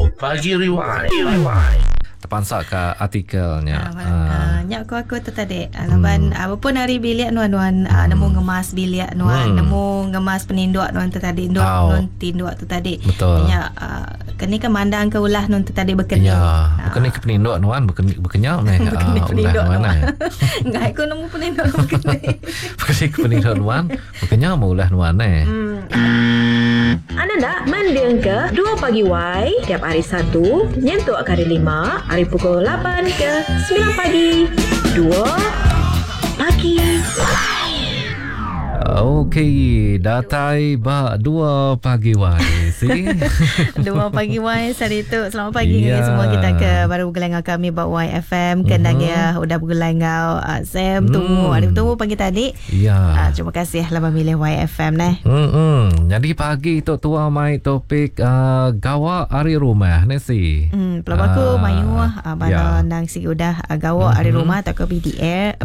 Pagi Rewind. Terpansak ke artikelnya. Nyak aku tertarik. Laban apapun hari bilik nuan nemu ngemas bilik nuan, nemu ngemas peninduk nuan tertarik nuan tinduk tertarik. Betul. Nyak kini kemandang ke ulah nuan tertarik berkening. Ya, bukan ni ke peninduk nuan, berkenyam ni. Berkening peninduk mana? Enggak aku nemu peninduk berkening. Bukan ni ke peninduk nuan, berkenyam ulah nuan ni. Anda nak mendengar ke 2 Pagi Y tiap hari Sabtu nyentuh ke hari 5 hari pukul 8 ke 9 pagi 2 Pagi Okey, datai ba 2 pagi si. 2 pagi Y hari tu. Selamat pagi kepada semua kita ke baru bergelang dengan kami buat YFM kendang ya udah bergelang dengan Sam tunggu hari tunggu pagi tadi. Ya. Terima kasih lah memilih YFM ni. Jadi pagi tu tua mai topik gawa hari rumah ni si. Pelabak aku mayu bala nang si udah gawa hari rumah tak ke BDR.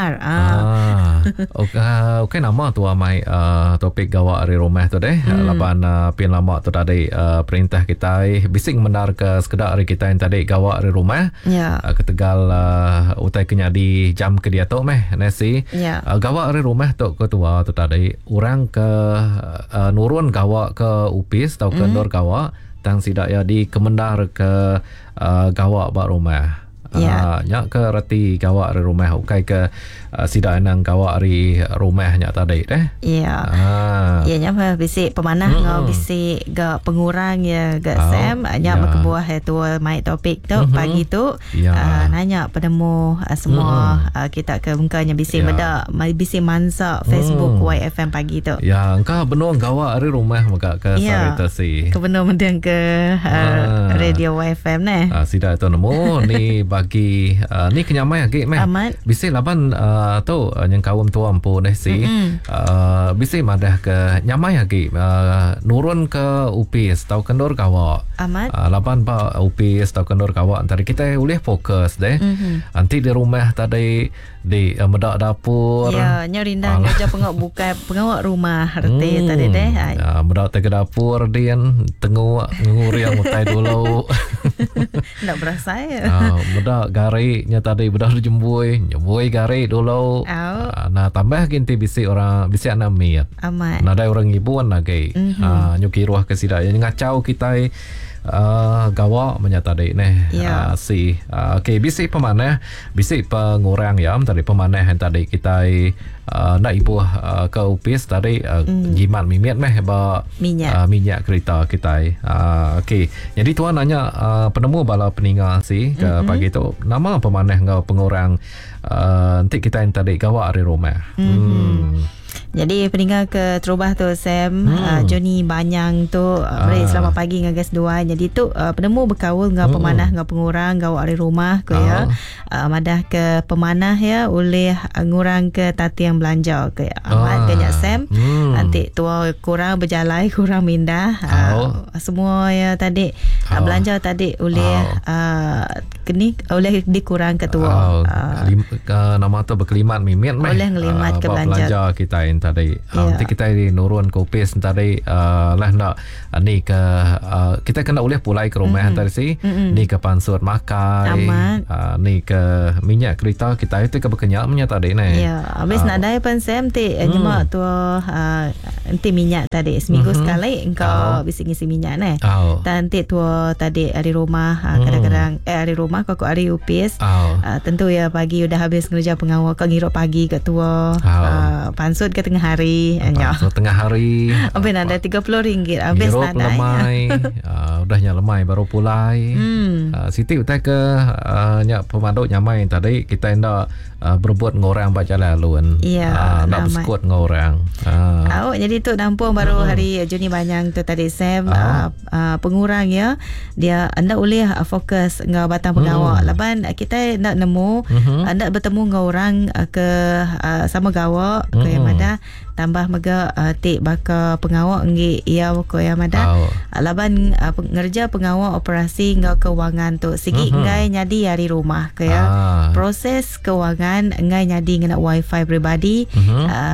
Okey nama tu mai topik gawa hari rumah tu deh. Laban pin lama tu tadi perintah kita bising mendar ke sekedar hari kita yang tadi gawa hari rumah. Ya. Ketegal utai kenya di jam ke dia tu meh nasi. Ya. Gawa hari rumah tu ketua tu tadi orang ke nurun gawa ke upis atau ke ndor gawa tang sidak ya di kemendar ke gawa bak rumah. Nyak ke reti gawa hari rumah ukai ke sidak nang gawa hari rumah nyak tadi deh. Ya. Ya nyak bisik pemanah ngau bisik ga pengurang ya ga Sam nyak berkebuah tu mai topik tu pagi tu nanya penemu semua kita ke mungkanya bisik bedak bisik mansak Facebook YFM pagi tu. Ya engkau benar gawa hari rumah maka ke sarita si. Ke benar mendeng ke radio YFM ni. Sidak tu nemu ni bagi ni kenyamai lagi meh. Bisik laban tu yang kaum tu ampu deh si. Bisik madah ke nyamai lagi nurun ke upis tau kendor kawa. Laban ba upis tau kendor kawa antara kita boleh fokus deh. Nanti di rumah tadi di medak dapur. Ya, nyorindah kerja pengawak rumah reti tadi deh. Medak ke dapur dia tengok nguri yang utai dulu. Tak berasa ya. Medak gari nya tadi bedah jembui gari dulu. Nah tambah kinti bisi anak miat. Nah ada orang ibuan lagi. Nyuki ruah ke sidak yang ngacau kita gawa menyatadi neh si okey bisi pemanah bisi pengurang ya tadi pemanah yang tadi kita nak ibu ke upis tadi jimat mimiat meh ba minyak kereta kita okey jadi tuan nanya penemu bala peninggal si ke pagi tu nama pemanah ngau pengurang nanti kita yang tadi gawa hari rumah. Jadi peninggal ke terubah tu Sam Johnny Banyang tu selamat pagi dengan guys dua. Jadi tu penemu berkaul dengan pemanah dengan pengurang gawa hari rumah ke ya madah ke pemanah ya oleh ngurang ke tati yang belanja ke amat banyak Sam nanti tua kurang berjalan kurang mindah semua ya tadi belanja tadi oleh kini oleh dikurang ketua nama tu berkelimat mimit meh oleh ngelimat ke belanja kita yang tadi nanti kita di nurun kopis tadi lah nak ni ke kita kena boleh pulai ke rumah tadi si ni ke pansur makai ni ke minyak kereta kita itu ke berkenyak minyak tadi ni ya habis nak daya pan Sam ti nyemak tu nanti minyak tadi seminggu sekali engkau bisa ngisi minyak ni nanti tu tadi hari rumah kadang-kadang hari rumah kau hari upis tentu ya pagi udah habis kerja pengawal kau ngiruk pagi ke tua pansut ke tengah hari pansut tengah hari habis ada RM30 habis ngiruk lemai udahnya lemai baru pulai Siti utai ke nyak pemaduk nyamai tadi kita hendak berbuat ngorang baca laluan nak bersekut ngorang jadi tu nampung baru hari Juni Banyang tu tadi Sam pengurang ya dia anda boleh fokus ngau batang pengawak laban kita nak nemu anda bertemu ngau orang ke sama gawak ke yang ada tambah mega tik baka pengawak ngi ia ko yang ada laban ngerja pengawak operasi ngau kewangan tu sigi ngai nyadi hari rumah ke ya proses kewangan ngai nyadi ngena wifi pribadi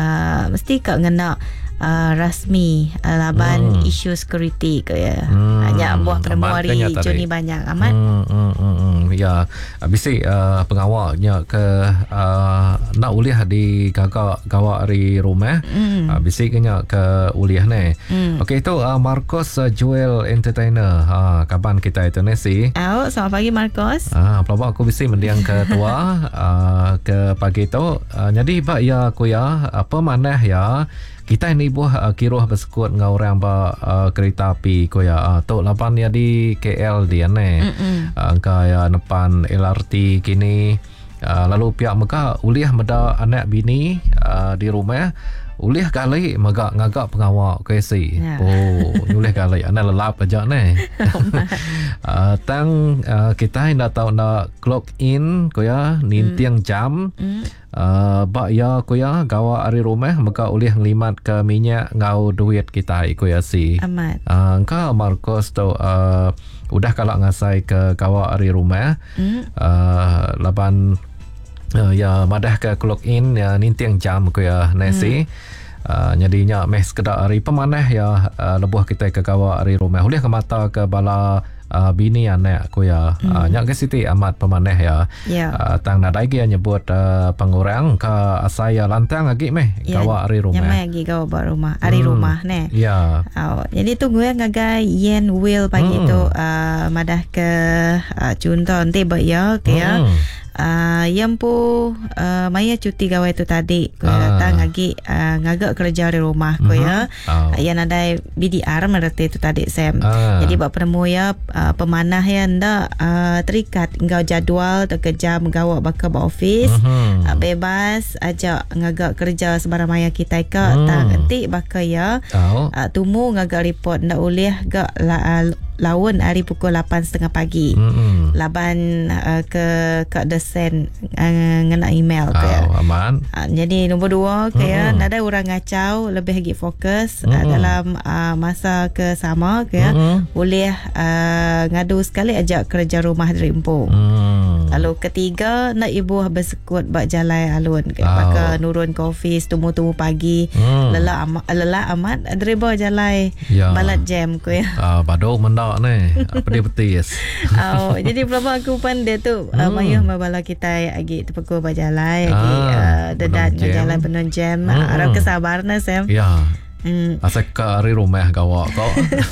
mesti kak ngena rasmi laban isu security ke ya Hanya buah penemu hari Juni banyak amat. Ya, bisik pengawalnya ke nak uliah di gawak hari rumah. Bisiknya ke uliah ni. Okey, itu Marcos Joel Entertainer. Kapan kita itu nasi? Selamat pagi Marcos. Pelabak aku bisik mendiang ketua ke pagi tu. Jadi bak ya aku ya pemanah ya. Kita ini buah kiruh bersekut dengan orang kereta api ko ya. Tok lapan ya di KL dia ni. Kaya depan LRT kini. Lalu pihak mereka uliah meda anak bini di rumah. Uliah kali magak ngagak pengawal KC. Uliah kali anak lelap aja ni. Tang kita hendak tahu nak clock in ko ya nintiang jam. Bak ya ko ya gawa hari rumah maka uliah ngelimat ke minyak ngau duit kita ko ya si. Amat. Engkau Marcos tu udah kalau ngasai ke gawa hari rumah. Lapan ya madah ke clock in ya nintiang jam ko ya nasi. Jadinya meh sekedar hari pemanah ya lebuh kita ke gawa hari rumah. Uliah ke mata ke bala bini anak ko ya. Nyak ke siti amat pemanah ya. Tang nadai ke nyebut pengurang ke asaya lantang lagi meh gawa hari rumah. Nyamai lagi gawa rumah hari rumah ne. Ya. Jadi tunggu ya ngagai yen will pagi tu madah ke contoh nanti ba ya ke ya. Yang pu maya cuti gawai tu tadi ko datang lagi ngagak kerja di rumah ko ya. Yang ada BDR mereti tu tadi Sam. Jadi buat penemu ya pemanah ya ndak terikat engkau jadual tu kerja mengawak bakal office. Bebas aja ngagak kerja sebarang maya kita ke tak nanti bakal ya. Tumu ngagak report ndak boleh gak lawan hari pukul 8.30 pagi. Laban ke desen ngena email ke. Aman. Jadi nombor 2 ke ya nada orang ngacau lebih lagi fokus dalam masa ke sama ke boleh ngadu sekali ajak kerja rumah dari empu. Lalu ketiga nak ibu bersekut bak jalan alun ke pakai nurun ke office tumu-tumu pagi lelah amat driver jalan balat jam ko ya. Badok mendak ni. Pedih-petis. Jadi pelabak aku pandai tu mayuh mabala kita lagi terpekul berjalan lagi dedat jalan penuh jam. Harap kesabaran Sam. Ya. Asal ke hari rumah gawa kau.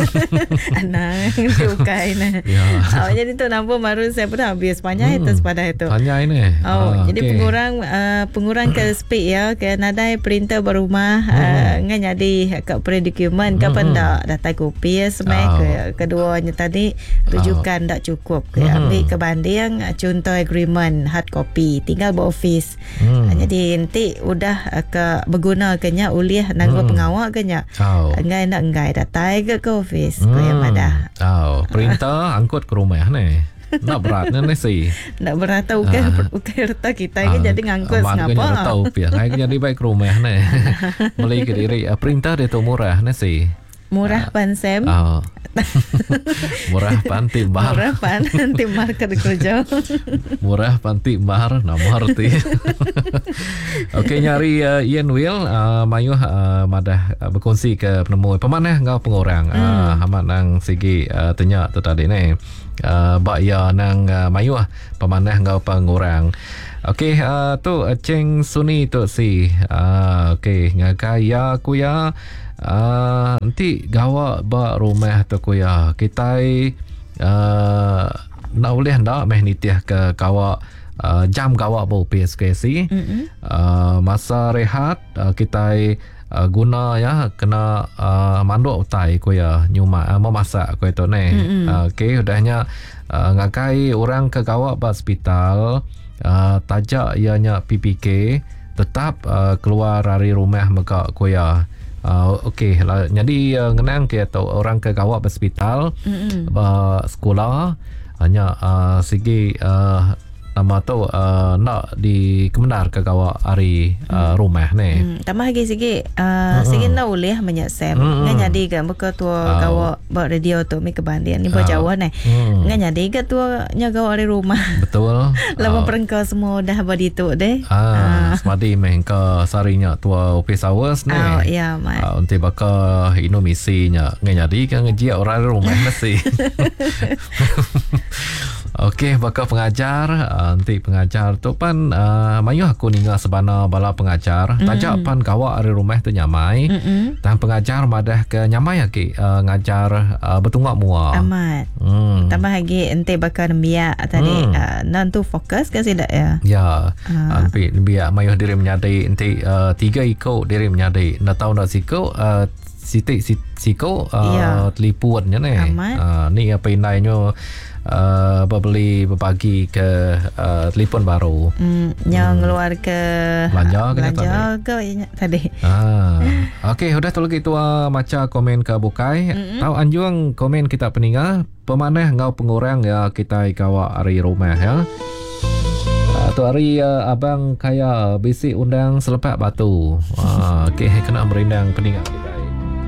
Anak diukai nah. Jadi tu nampak baru saya pernah habis panjang itu sepada itu. Panjang ini. Jadi pengurang ke speed ya ke nadai printer berumah ngan jadi ke pre-document ke pendak data kopi semai keduanya tadi rujukan tak cukup ke ambil ke banding contoh agreement hard copy tinggal buat office. Jadi nanti udah ke berguna kenya uliah nanggo pengawal nya. Enggak datai ke office ko yang ada. Perintah angkut ke rumah ni. Nak berat ni sih. Nak berat ukai harta kita ke jadi ngangkut ngapa? Mak tahu pia. Ngai jadi baik ke rumah ni. Beli ke diri perintah dia tu murah ni sih. Murah pan Sam. Murah panti bar. Murah panti bar kerja. Murah panti bar nama arti. Okey nyari Ian Will mayuh madah berkongsi ke penemu pemanah ngau pengurang. Hamat nang sigi tanya tu tadi ni. Bak ya nang mayuh pemanah ngau pengurang. Okey tu Cheng Suni tu si. Okey ngakaya aku ya. Nanti gawa bak rumah tu kuya kita nak boleh ndak meh nitiah ke gawa jam gawa bau PSKC masa rehat kita guna ya kena manduk utai kuya nyuma memasak kuya tu ni. Okey udahnya ngakai orang ke gawa bak hospital tajak ianya PPK tetap keluar dari rumah mereka kuya. Okey lah, jadi ngenang ke atau orang ke gawat hospital sekolah hanya segi nama tu nak di kebenar ke kawak hari rumah ni. Tambah lagi sikit sikit nak boleh banyak sem. Ngan jadi kan buka tua kawak buat radio tu mi kebandian ni berjauh ni. Ngan jadi ke tua nya kawak hari rumah. Betul. Lama perengkau semua dah body tu deh. Semadi mengka sarinya tua office hours ni. Ya, mat. Untuk baka inomisinya ngan jadi kan ngejia orang rumah nasi. Okey, baka pengajar nanti pengajar tu pan mayuh aku ninga sebana bala pengajar tajak pan kawak hari rumah tu nyamai dan pengajar madah ke nyamai aki ngajar bertunggak mua amat tambah lagi ente baka biak tadi nan tu fokus ke tidak ya nanti biak mayuh diri menyadai ente 3 ikut diri menyadai nak tahu nak siko sitik siko telipuannya ni ni apa inainya berbeli berbagi ke telefon baru yang keluar ke belanja ke tadi okey udah tu lagi tua maca komen ke bukai tahu anjuang komen kita peninga pemanah ngau pengurang ya kita ikawa hari rumah ya tu hari abang kaya bisi undang selepak batu okey kena merindang peninga